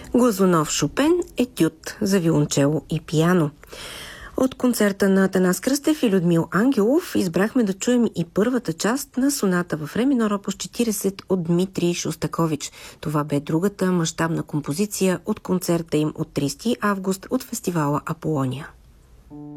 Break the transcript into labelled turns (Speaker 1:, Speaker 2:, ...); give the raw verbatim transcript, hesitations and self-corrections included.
Speaker 1: Глазунов Шопен, етюд за виолончело и пиано. От концерта на Атанас Кръстев и Людмил Ангелов избрахме да чуем и първата част на соната в ре минор опус четиридесет от Дмитрий Шостакович. Това бе другата мащабна композиция от концерта им от тридесети август от фестивала Аполония.